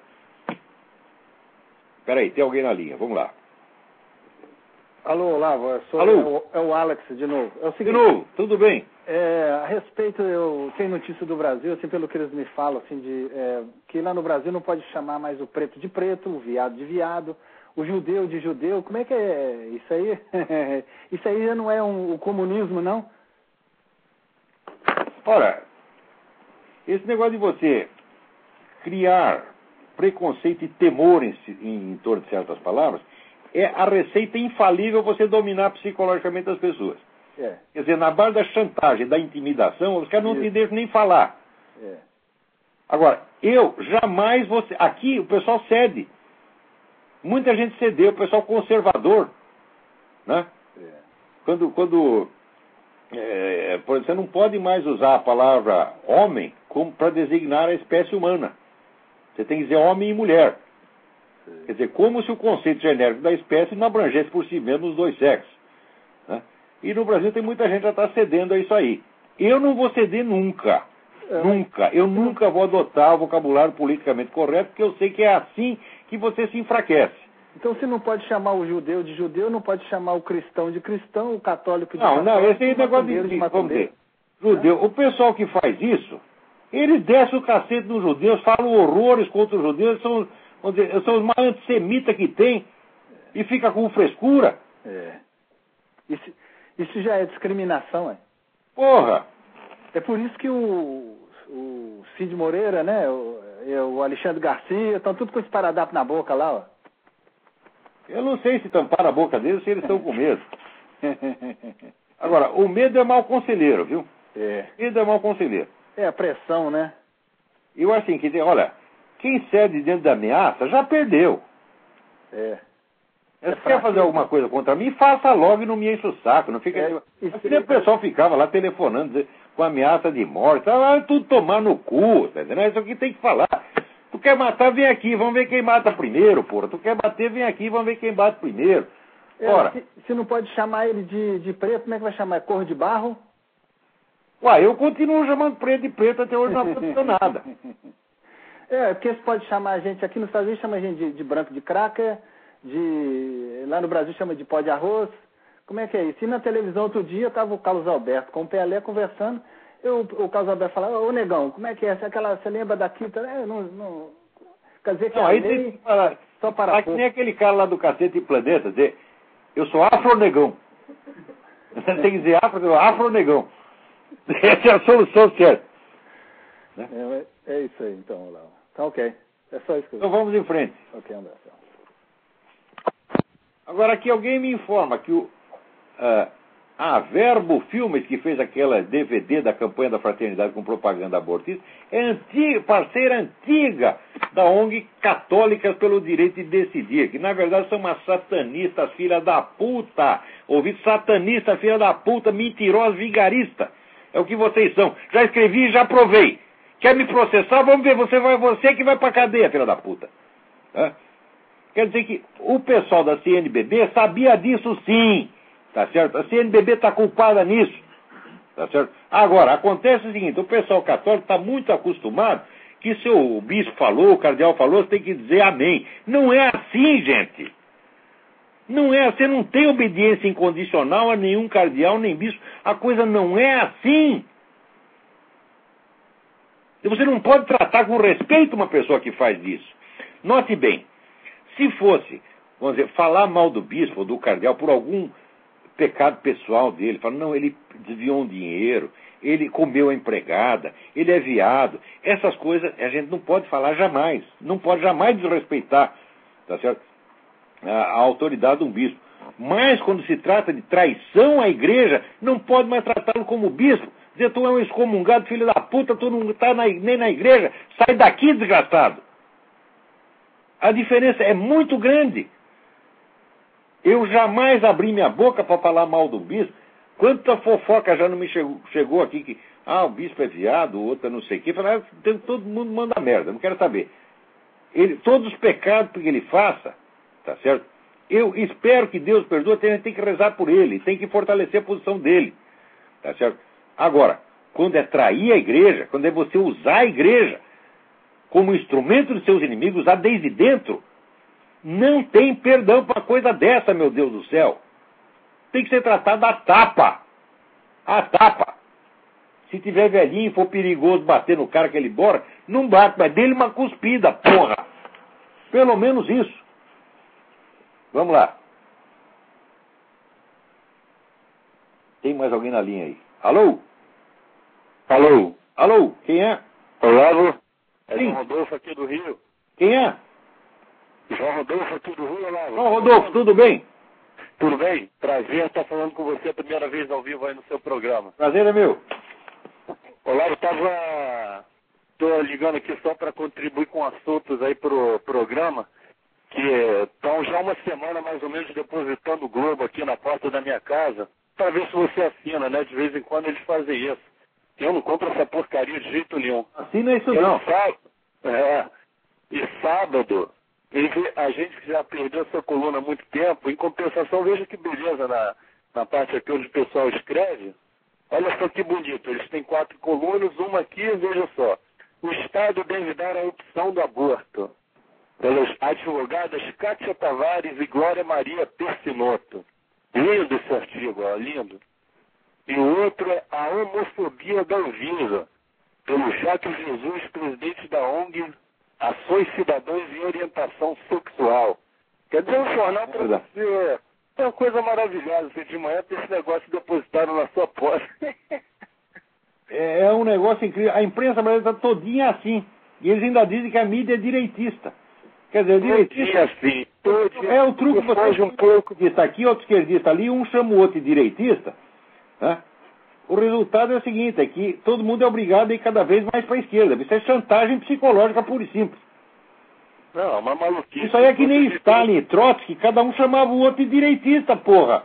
Espera aí, tem alguém na linha, vamos lá. Alô, Olavo, eu sou, Alô? É, o, é o Alex de novo. É o seguinte, de novo, tudo bem? É, a respeito, eu tenho notícia do Brasil, assim, pelo que eles me falam, assim, de, é, que lá no Brasil não pode chamar mais o preto de preto, o viado de viado, o judeu de judeu. Como é que é isso aí? Isso aí já não é um, o comunismo, não? Ora, esse negócio de você criar preconceito e temor em, em, em torno de certas palavras é a receita infalível você dominar psicologicamente as pessoas. É. Quer dizer, na base da chantagem, da intimidação, os caras não te deixam nem falar. É. Agora, eu jamais vou... Aqui o pessoal cede. Muita gente cedeu, o pessoal conservador. Né? É. Quando... quando é, por exemplo, você não pode mais usar a palavra homem para designar a espécie humana. Você tem que dizer homem e mulher. Quer dizer, como se o conceito genérico da espécie não abrangesse por si mesmo os dois sexos. Né? E no Brasil tem muita gente que já está cedendo a isso aí. Eu não vou ceder nunca. É. Nunca. Eu nunca vou adotar o vocabulário politicamente correto, porque eu sei que é assim que você se enfraquece. Então, se não pode chamar o judeu de judeu, não pode chamar o cristão de cristão, o católico de não, católico. Não, esse aí é negócio de, de vamos dizer, judeu. O pessoal que faz isso, eles descem o cacete nos judeus, falam horrores contra os judeus, são, vamos dizer, são os mais antissemitas que tem, e fica com frescura. É. Isso, isso já é discriminação, é? Porra! É por isso que o, o Cid Moreira, né, o, o Alexandre Garcia, estão tudo com esse paradapro na boca lá, ó. Eu não sei se tamparam a boca deles ou se eles estão com medo. Agora, o medo é mau conselheiro, viu? É. Medo é mau conselheiro. É a pressão, né? Eu acho assim, que tem, olha, quem cede dentro da ameaça já perdeu. É. Se você quer fazer alguma coisa contra mim, faça logo e não me enche o saco. Não fica. É, o pessoal ficava lá telefonando com ameaça de morte. Tava tudo tomar no cu, tá entendendo? Isso aqui tem que falar. Tu quer matar, vem aqui, vamos ver quem mata primeiro, porra. Tu quer bater, vem aqui, vamos ver quem bate primeiro. É, Ora, se, se não pode chamar ele de, de preto, como é que vai chamar? É cor de barro? Uai, eu continuo chamando preto de preto, até hoje não aconteceu nada. É, porque você pode chamar a gente, aqui nos Estados Unidos chama a gente de, de branco de cracker, de, lá no Brasil chama de pó de arroz. Como é que é isso? E na televisão outro dia estava o Carlos Alberto com o Pelé conversando, eu, o Carlos Alberto falava, ô negão, como é que é? Aquela, você lembra daqui? É, não, não, quer dizer que não, a aí lei tem que falar, só para que nem aquele cara lá do Cacete e Planeta, dizer, eu sou afro-negão. Você tem que dizer afro, afro-negão. Essa é a solução certa. Né? É, é isso aí, então, Léo. Tá ok. É só isso que eu... Então vamos em frente. Ok, André. Agora aqui alguém me informa que o uh, a Verbo Filmes, que fez aquela D V D da campanha da fraternidade com propaganda abortista, é antiga, parceira antiga da O N G Católicas pelo Direito de Decidir, que na verdade são umas satanistas, filha da puta. Ouvi, satanista, filha da puta, mentirosa, vigarista. É o que vocês são. Já escrevi e já provei. Quer me processar? Vamos ver, você vai, você que vai pra cadeia, filha da puta. É? Quer dizer que o pessoal da C N B B sabia disso sim. Tá certo? A C N B B está culpada nisso. Tá certo? Agora, acontece o seguinte, o pessoal católico está muito acostumado que se o bispo falou, o cardeal falou, você tem que dizer amém. Não é assim, gente. Não é, você não tem obediência incondicional a nenhum cardeal, nem bispo. A coisa não é assim. E você não pode tratar com respeito uma pessoa que faz isso. Note bem, se fosse, vamos dizer, falar mal do bispo ou do cardeal por algum pecado pessoal dele, fala, não, ele desviou um dinheiro, ele comeu a empregada, ele é viado, essas coisas a gente não pode falar jamais, não pode jamais desrespeitar, tá certo? A, a autoridade de um bispo. Mas quando se trata de traição à igreja, não pode mais tratá-lo como bispo. Dizer, tu é um excomungado, filho da puta, tu não está nem na igreja, sai daqui, desgraçado. A diferença é muito grande. Eu jamais abri minha boca para falar mal do bispo. Quanta fofoca já não me chegou, chegou aqui que, ah, o bispo é viado, o outro é não sei o quê. Falar, ah, todo mundo manda merda, não quero saber. Ele, todos os pecados que ele faça, tá certo? Eu espero que Deus perdoe, a gente tem que rezar por ele, tem que fortalecer a posição dele, tá certo? Agora, quando é trair a igreja, quando é você usar a igreja como instrumento de seus inimigos, usar desde dentro, não tem perdão para coisa dessa, meu Deus do céu. Tem que ser tratado a tapa. A tapa. Se tiver velhinho e for perigoso bater no cara que ele bora, não bate, mas dele uma cuspida, porra. Pelo menos isso. Vamos lá. Tem mais alguém na linha aí? Alô? Alô? Alô? Quem é? Olavo? É Sim. João Rodolfo aqui do Rio. Quem é? João Rodolfo aqui do Rio, Olavo. João Rodolfo, tudo bem? Tudo bem? Prazer estar falando com você a primeira vez ao vivo aí no seu programa. Prazer é meu. Olavo, estava... Estou ligando aqui só para contribuir com assuntos aí pro programa, que estão já uma semana mais ou menos depositando o Globo aqui na porta da minha casa, para ver se você assina, né? De vez em quando eles fazem isso. Eu não compro essa porcaria de jeito nenhum. Assina isso Eu não. Sábado, é, e sábado, a gente que já perdeu essa coluna há muito tempo, em compensação, veja que beleza na, na parte aqui onde o pessoal escreve. Olha só que bonito, eles têm quatro colunas, uma aqui, veja só. O Estado deve dar a opção do aborto. Pelas advogadas Kátia Tavares e Glória Maria Persinoto. Lindo esse artigo, ó, lindo. E o outro é a homofobia da Anvisa, pelo Jacques Jesus, presidente da O N G Ações Cidadãs em Orientação Sexual. Quer dizer, um jornal para você é uma coisa maravilhosa. Você de manhã tem esse negócio depositado na sua porta. é, é um negócio incrível. A imprensa brasileira está todinha assim. E eles ainda dizem que a mídia é direitista. Quer dizer, direitista... Assim, todo é o truque que você um pouco. está aqui, outro esquerdista ali, um chama o outro de direitista, né? O resultado é o seguinte, é que todo mundo é obrigado a ir cada vez mais para a esquerda. Isso é chantagem psicológica pura e simples. Não, uma maluquice. Isso aí é que nem Stalin e Trotsky, cada um chamava o outro de direitista, porra.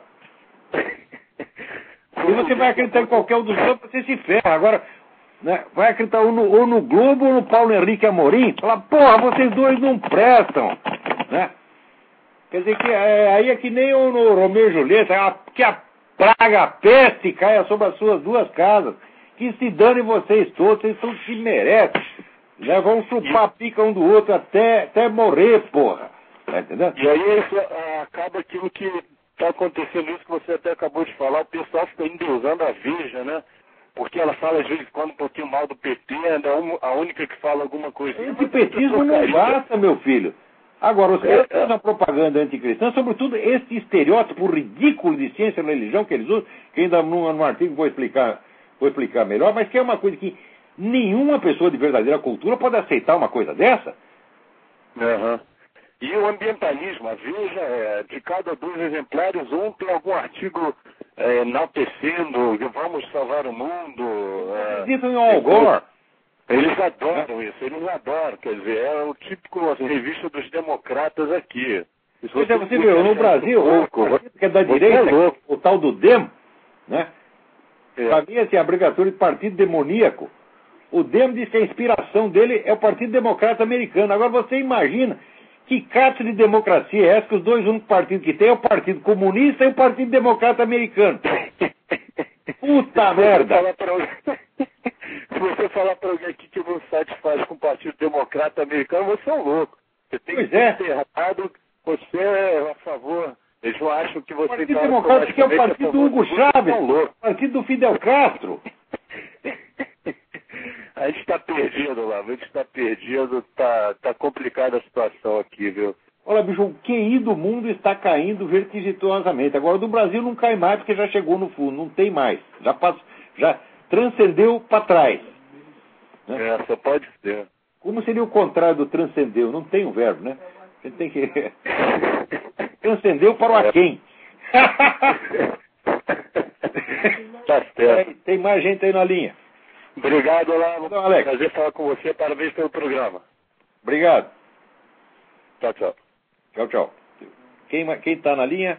E você vai acreditar em qualquer um dos dois, você se ferra. Agora, né, vai acreditar ou no, ou no Globo ou no Paulo Henrique Amorim, fala, porra, vocês dois não prestam, né? Quer dizer que é, aí é que nem o no Romeu e Julieta, a, que a praga, a peste caia sobre as suas duas casas, que se dane vocês todos, vocês todos se merecem, né? Vão chupar a pica um do outro até, até morrer, porra. Tá entendendo? E aí isso, ah, acaba aquilo que está acontecendo, isso que você até acabou de falar, o pessoal fica endeusando a Veja, né? Porque ela fala às vezes quando um pouquinho mal do P T, é a única que fala alguma coisa. Antipetismo não basta, meu filho. Agora, os caras fazem uma propaganda anticristã, sobretudo este estereótipo ridículo de ciência e religião que eles usam, que ainda num, num artigo vou explicar, vou explicar melhor, mas que é uma coisa que nenhuma pessoa de verdadeira cultura pode aceitar uma coisa dessa. Uhum. E o ambientalismo, a Veja, é, de cada dois exemplares, um tem algum artigo é, enaltecendo, vamos salvar o mundo. Eles dizem em Al Gore. Eles adoram isso, eles adoram, quer dizer, é o típico assim, revista dos democratas aqui. Pois é, você viu, no Brasil, o partido que é da direita, é o tal do D E M, né? É. Pra mim, assim, a abreviatura de partido demoníaco. O D E M diz que a inspiração dele é o Partido Democrata Americano. Agora você imagina que cato de democracia é essa que os dois únicos partidos que tem é o Partido Comunista e o Partido Democrata Americano. Puta merda! Se você falar para alguém aqui que não satisfaz com o Partido Democrata Americano, você é um louco. Você tem pois que é. ser errado, você é a favor. Eles não acham que você... O Partido tá Democrata que é o partido do Hugo Chávez, o partido do Fidel Castro. A gente está perdido lá, a gente está perdido, está tá complicada a situação aqui, viu? Olha, bicho, o Q I do mundo está caindo vertiginosamente. Agora, do Brasil não cai mais porque já chegou no fundo, não tem mais. Já passou, já transcendeu para trás. Né? É, só pode ser. Como seria o contrário do transcendeu? Não tem um verbo, né? A gente tem que... Transcendeu para o é. aquém. Tá certo. Tem, tem mais gente aí na linha. Obrigado, Olavo. Então, Alex. Prazer falar com você. Parabéns pelo programa. Obrigado. Tchau, tchau. Tchau, tchau. Quem quem está na linha?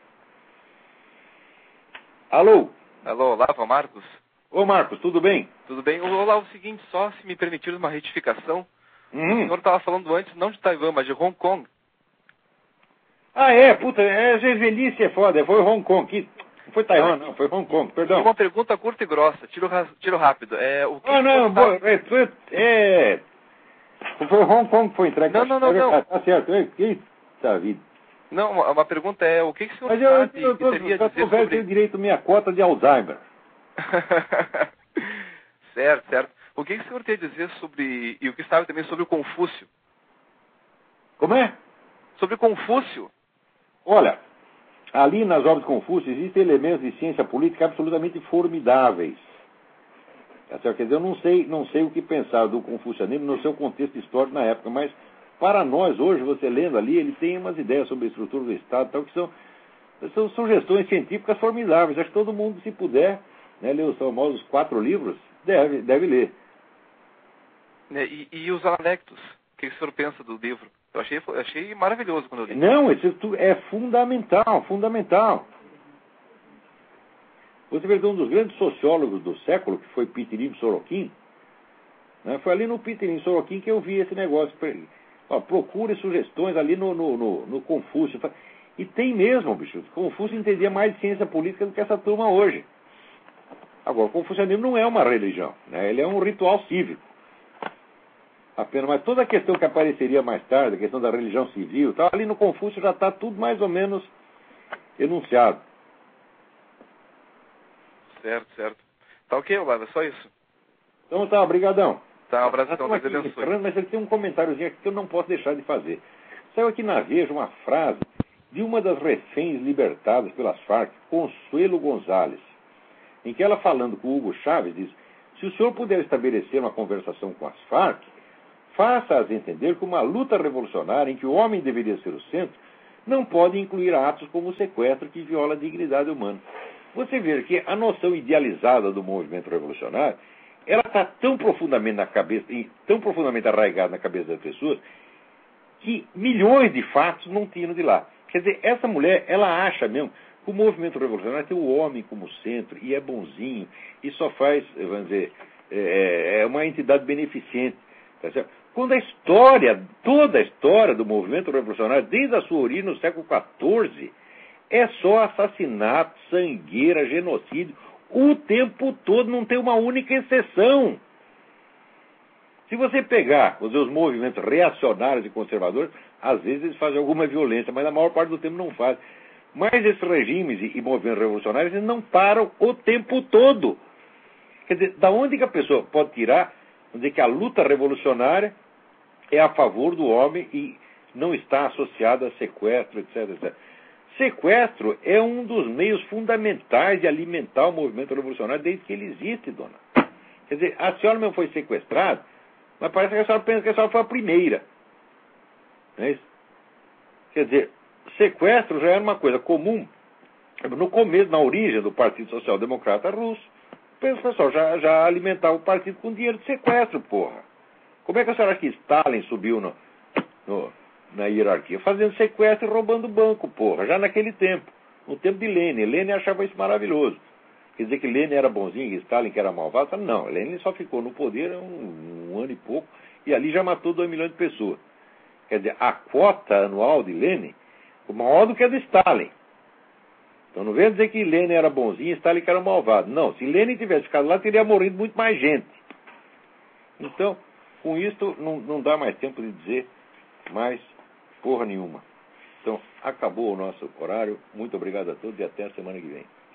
Alô? Alô, Olavo, Marcos? Ô, Marcos, tudo bem? Tudo bem. Olavo, é o seguinte, só se me permitir uma retificação. Uhum. O senhor estava falando antes, não de Taiwan, mas de Hong Kong. Ah, é? Puta, é, velhice é foda. Foi Hong Kong. Que... Não foi Taiwan, não. Foi Hong Kong, perdão. Uma pergunta curta e grossa. Tiro, tiro rápido. É, o que ah, não. tá... é, foi, é... Foi Hong Kong que foi entregue. Não, não, não, não. Tá certo. Eita vida. Não, uma, uma pergunta é, o que, que o senhor Mas eu, sabe eu, eu, que eu, teria eu, a dizer eu, eu sobre... tenho direito à minha cota de Alzheimer. Certo, certo. O que, que o senhor tem a dizer sobre... E o que sabe também sobre o Confúcio? Como é? Sobre Confúcio. Olha, ali nas obras de Confúcio existem elementos de ciência política absolutamente formidáveis. Quer dizer, eu não sei, não sei o que pensar do confucianismo no seu contexto histórico na época, mas para nós hoje, você lendo ali, ele tem umas ideias sobre a estrutura do Estado, tal, que são, são sugestões científicas formidáveis. Acho que todo mundo, se puder, né, ler os famosos quatro livros, deve, deve ler. E, e os Analectos? O que o senhor pensa do livro? Eu achei, achei maravilhoso quando eu li. Não, isso é fundamental, fundamental. Você vê que um dos grandes sociólogos do século, que foi Pitirim Sorokin, né, foi ali no Pitirim Sorokin que eu vi esse negócio. Ó, procure sugestões ali no, no, no, no Confúcio. E tem mesmo, bicho. Confúcio entendia mais de ciência política do que essa turma hoje. Agora, o confucianismo não é uma religião, né? Ele é um ritual cívico. Apenas, mas toda a questão que apareceria mais tarde, a questão da religião civil, tá, ali no Confúcio já está tudo mais ou menos enunciado. Certo, certo. Tá ok, Olavo, é só isso. Então tá, brigadão. Tá, um abraço, então, Deus abençoe. Mas ele tem um comentáriozinho aqui que eu não posso deixar de fazer. Saiu aqui na Veja uma frase de uma das reféns libertadas pelas Farc, Consuelo Gonzalez, em que ela, falando com o Hugo Chávez, diz: Se o senhor puder estabelecer uma conversação com as Farc, faça-as entender que uma luta revolucionária em que o homem deveria ser o centro não pode incluir atos como o sequestro que viola a dignidade humana. Você vê que a noção idealizada do movimento revolucionário, ela está tão profundamente na cabeça, tão profundamente arraigada na cabeça das pessoas, que milhões de fatos não tiram de lá. Quer dizer, essa mulher, ela acha mesmo que o movimento revolucionário tem o homem como centro, e é bonzinho, e só faz, vamos dizer, é, é uma entidade beneficente. Tá certo? Quando a história, toda a história do movimento revolucionário, desde a sua origem no século quatorze, é só assassinato, sangueira, genocídio, o tempo todo, não tem uma única exceção. Se você pegar os seus movimentos reacionários e conservadores, às vezes eles fazem alguma violência, mas na maior parte do tempo não fazem. Mas esses regimes e, e movimentos revolucionários, eles não param o tempo todo. Quer dizer, da onde que a pessoa pode tirar, vamos dizer, que a luta revolucionária é a favor do homem e não está associada a sequestro, etc, etcétera. Sequestro é um dos meios fundamentais de alimentar o movimento revolucionário desde que ele existe, dona. Quer dizer, a senhora mesmo foi sequestrada, mas parece que a senhora pensa que a senhora foi a primeira. Não é isso? Quer dizer, sequestro já era uma coisa comum no começo, na origem do Partido Social Democrata Russo. O pessoal já, já alimentava o partido com dinheiro de sequestro, porra. Como é que a senhora acha que Stalin subiu no, no, na hierarquia? Fazendo sequestro e roubando banco, porra, já naquele tempo. No tempo de Lenin. Lenin achava isso maravilhoso. Quer dizer que Lenin era bonzinho e Stalin que era malvado? Não, Lenin só ficou no poder um, um ano e pouco e ali já matou dois milhões de pessoas. Quer dizer, a quota anual de Lenin foi maior do que a de Stalin. Então não vem dizer que Lenin era bonzinho e Stalin que era malvado. Não, se Lenin tivesse ficado lá, teria morrido muito mais gente. Então, com isso, não, não dá mais tempo de dizer mais porra nenhuma. Então, acabou o nosso horário. Muito obrigado a todos e até a semana que vem.